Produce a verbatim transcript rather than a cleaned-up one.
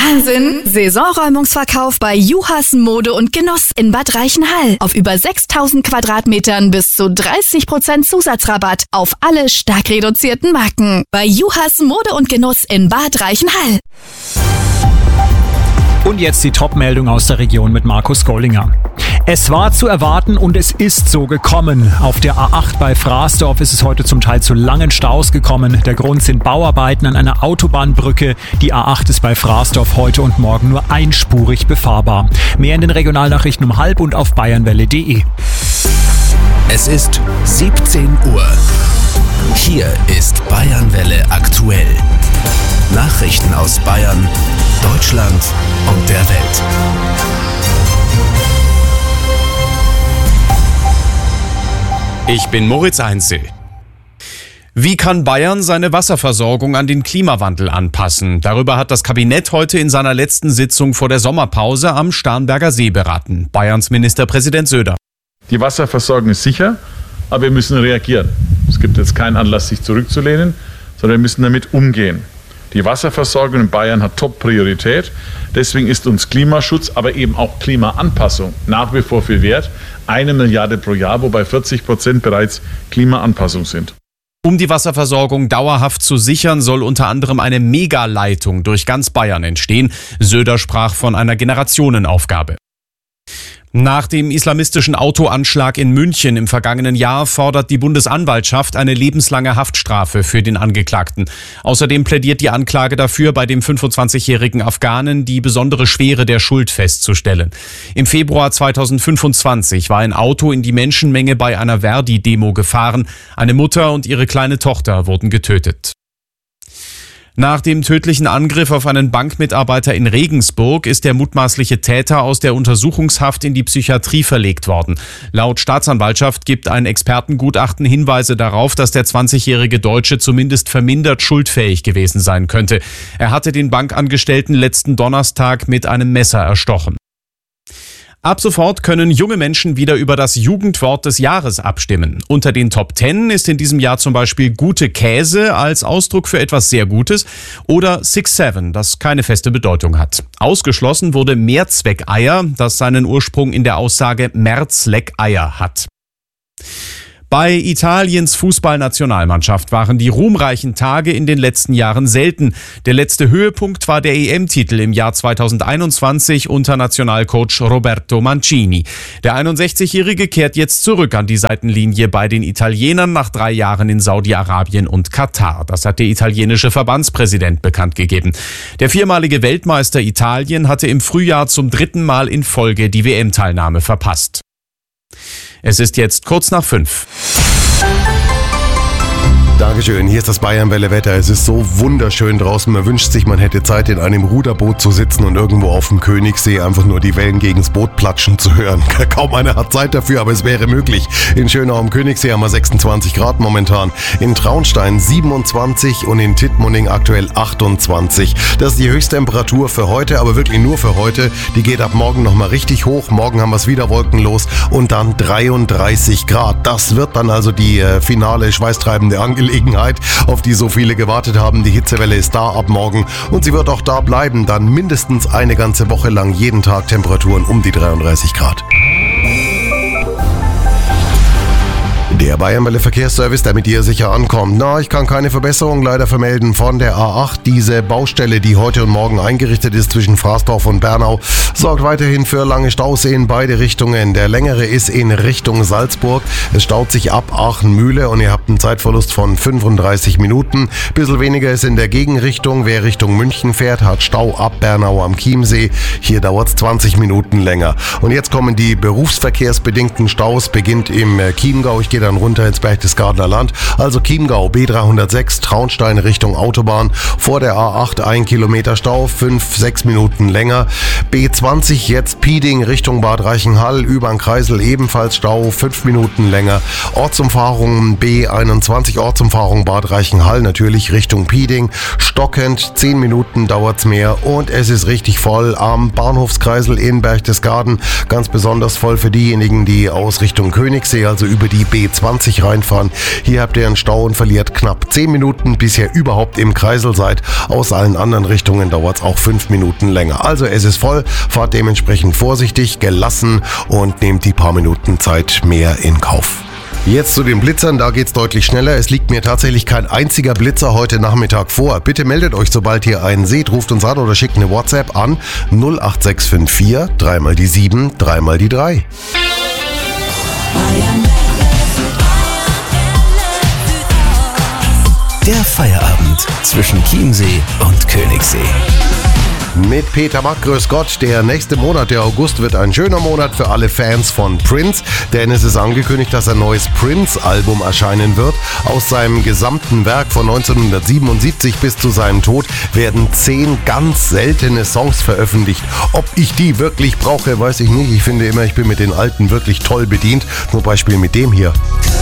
Wahnsinn! Saisonräumungsverkauf bei Juhas Mode und Genuss in Bad Reichenhall. Auf über sechstausend Quadratmetern bis zu dreißig Prozent Zusatzrabatt auf alle stark reduzierten Marken. Bei Juhas Mode und Genuss in Bad Reichenhall. Und jetzt die Top-Meldung aus der Region mit Markus Gollinger. Es war zu erwarten und es ist so gekommen. Auf der A acht bei Frasdorf ist es heute zum Teil zu langen Staus gekommen. Der Grund sind Bauarbeiten an einer Autobahnbrücke. Die A acht ist bei Frasdorf heute und morgen nur einspurig befahrbar. Mehr in den Regionalnachrichten um halb und auf bayernwelle punkt de. Es ist siebzehn Uhr. Hier ist Bayernwelle aktuell. Nachrichten aus Bayern, Deutschland und der Welt. Ich bin Moritz Einzel. Wie kann Bayern seine Wasserversorgung an den Klimawandel anpassen? Darüber hat das Kabinett heute in seiner letzten Sitzung vor der Sommerpause am Starnberger See beraten. Bayerns Ministerpräsident Söder. Die Wasserversorgung ist sicher, aber wir müssen reagieren. Es gibt jetzt keinen Anlass, sich zurückzulehnen, sondern wir müssen damit umgehen. Die Wasserversorgung in Bayern hat Top-Priorität. Deswegen ist uns Klimaschutz, aber eben auch Klimaanpassung nach wie vor viel wert. Eine Milliarde pro Jahr, wobei vierzig Prozent bereits Klimaanpassung sind. Um die Wasserversorgung dauerhaft zu sichern, soll unter anderem eine Megaleitung durch ganz Bayern entstehen. Söder sprach von einer Generationenaufgabe. Nach dem islamistischen Autoanschlag in München im vergangenen Jahr fordert die Bundesanwaltschaft eine lebenslange Haftstrafe für den Angeklagten. Außerdem plädiert die Anklage dafür, bei dem fünfundzwanzigjährigen Afghanen die besondere Schwere der Schuld festzustellen. Im Februar zweitausendfünfundzwanzig war ein Auto in die Menschenmenge bei einer Verdi-Demo gefahren. Eine Mutter und ihre kleine Tochter wurden getötet. Nach dem tödlichen Angriff auf einen Bankmitarbeiter in Regensburg ist der mutmaßliche Täter aus der Untersuchungshaft in die Psychiatrie verlegt worden. Laut Staatsanwaltschaft gibt ein Expertengutachten Hinweise darauf, dass der zwanzigjährige Deutsche zumindest vermindert schuldfähig gewesen sein könnte. Er hatte den Bankangestellten letzten Donnerstag mit einem Messer erstochen. Ab sofort können junge Menschen wieder über das Jugendwort des Jahres abstimmen. Unter den Top Ten ist in diesem Jahr zum Beispiel gute Käse als Ausdruck für etwas sehr Gutes oder Six Seven, das keine feste Bedeutung hat. Ausgeschlossen wurde Mehrzweckeier, das seinen Ursprung in der Aussage Mehrzweckeier hat. Bei Italiens Fußballnationalmannschaft waren die ruhmreichen Tage in den letzten Jahren selten. Der letzte Höhepunkt war der E M-Titel im Jahr zweitausendeinundzwanzig unter Nationalcoach Roberto Mancini. Der einundsechzigjährige kehrt jetzt zurück an die Seitenlinie bei den Italienern nach drei Jahren in Saudi-Arabien und Katar. Das hat der italienische Verbandspräsident bekannt gegeben. Der viermalige Weltmeister Italien hatte im Frühjahr zum dritten Mal in Folge die W M-Teilnahme verpasst. Es ist jetzt kurz nach fünf. Dankeschön, hier ist das Bayernwelle-Wetter. Es ist so wunderschön draußen. Man wünscht sich, man hätte Zeit, in einem Ruderboot zu sitzen und irgendwo auf dem Königssee einfach nur die Wellen gegens Boot platschen zu hören. Kaum einer hat Zeit dafür, aber es wäre möglich. In Schönau am Königssee haben wir sechsundzwanzig Grad momentan. In Traunstein siebenundzwanzig und in Tittmoning aktuell achtundzwanzig. Das ist die Höchsttemperatur für heute, aber wirklich nur für heute. Die geht ab morgen nochmal richtig hoch. Morgen haben wir es wieder wolkenlos und dann dreiunddreißig Grad. Das wird dann also die äh, finale schweißtreibende Angelegenheit, auf die so viele gewartet haben. Die Hitzewelle ist da ab morgen und sie wird auch da bleiben. Dann mindestens eine ganze Woche lang jeden Tag Temperaturen um die dreiunddreißig Grad. Der Bayernwelle Verkehrsservice, der mit dir sicher ankommt. Na, ich kann keine Verbesserung leider vermelden von der A acht. Diese Baustelle, die heute und morgen eingerichtet ist zwischen Frasdorf und Bernau, sorgt weiterhin für lange Staus in beide Richtungen. Der längere ist in Richtung Salzburg. Es staut sich ab Aachen-Mühle und ihr habt einen Zeitverlust von fünfunddreißig Minuten. Bisschen weniger ist in der Gegenrichtung. Wer Richtung München fährt, hat Stau ab Bernau am Chiemsee. Hier dauert es zwanzig Minuten länger. Und jetzt kommen die berufsverkehrsbedingten Staus. Beginnt im Chiemgau. Ich gehe dann runter ins Berchtesgadener Land. Also Chiemgau, B dreihundertsechs, Traunstein Richtung Autobahn. Vor der A acht ein Kilometer Stau, fünf, sechs Minuten länger. B zwanzig jetzt Pieding Richtung Bad Reichenhall, über den Kreisel ebenfalls Stau, fünf Minuten länger. Ortsumfahrung B einundzwanzig, Ortsumfahrung Bad Reichenhall, natürlich Richtung Pieding. Stockend, zehn Minuten dauert's mehr und es ist richtig voll am Bahnhofskreisel in Berchtesgaden. Ganz besonders voll für diejenigen, die aus Richtung Königssee, also über die B zwanzig reinfahren. Hier habt ihr einen Stau und verliert knapp zehn Minuten, bis ihr überhaupt im Kreisel seid. Aus allen anderen Richtungen dauert es auch fünf Minuten länger. Also es ist voll, fahrt dementsprechend vorsichtig, gelassen und nehmt die paar Minuten Zeit mehr in Kauf. Jetzt zu den Blitzern, da geht's deutlich schneller. Es liegt mir tatsächlich kein einziger Blitzer heute Nachmittag vor. Bitte meldet euch, sobald ihr einen seht, ruft uns an oder schickt eine WhatsApp an null acht sechs fünf vier, dreimal die sieben, dreimal die drei. Der Feierabend zwischen Chiemsee und Königssee. Mit Peter Mack, grüß Gott. Der nächste Monat, der August, wird ein schöner Monat für alle Fans von Prince, denn es ist angekündigt, dass ein neues Prince-Album erscheinen wird. Aus seinem gesamten Werk von neunzehnhundertsiebenundsiebzig bis zu seinem Tod werden zehn ganz seltene Songs veröffentlicht. Ob ich die wirklich brauche, weiß ich nicht. Ich finde immer, ich bin mit den alten wirklich toll bedient. Zum Beispiel mit dem hier.